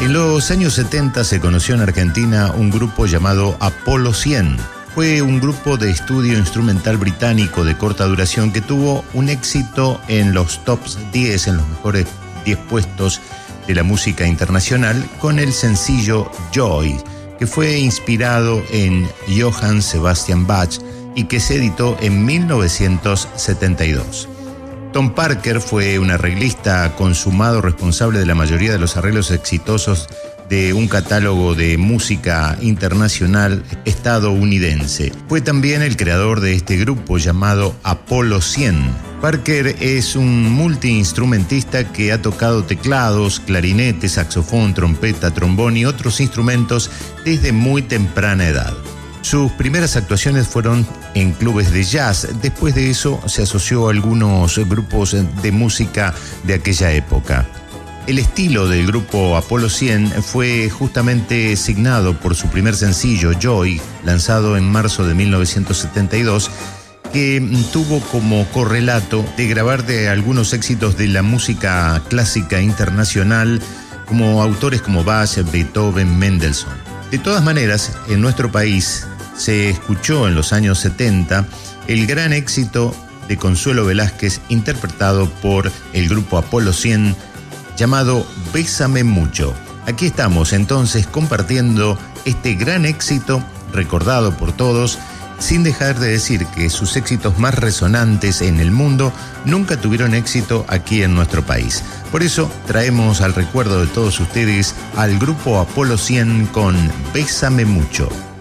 En los años 70 se conoció en Argentina un grupo llamado Apolo 100. Fue un grupo de estudio instrumental británico de corta duración que tuvo un éxito en los tops 10, en los mejores 10 puestos de la música internacional, con el sencillo Joy, que fue inspirado en Johann Sebastian Bach y que se editó en 1972. Tom Parker fue un arreglista consumado responsable de la mayoría de los arreglos exitosos de un catálogo de música internacional estadounidense. Fue también el creador de este grupo llamado Apolo 100. Parker es un multiinstrumentista que ha tocado teclados, clarinete, saxofón, trompeta, trombón y otros instrumentos desde muy temprana edad. Sus primeras actuaciones fueron en clubes de jazz. Después de eso se asoció a algunos grupos de música de aquella época. El estilo del grupo Apolo 100 fue justamente signado por su primer sencillo, Joy, lanzado en marzo de 1972, que tuvo como correlato de grabar de algunos éxitos de la música clásica internacional, como autores como Bach, Beethoven, Mendelssohn. De todas maneras, en nuestro país se escuchó en los años 70 el gran éxito de Consuelo Velázquez, interpretado por el grupo Apolo 100, llamado Bésame Mucho. Aquí estamos entonces compartiendo este gran éxito recordado por todos, sin dejar de decir que sus éxitos más resonantes en el mundo nunca tuvieron éxito aquí en nuestro país. Por eso traemos al recuerdo de todos ustedes al grupo Apolo 100 con Bésame Mucho.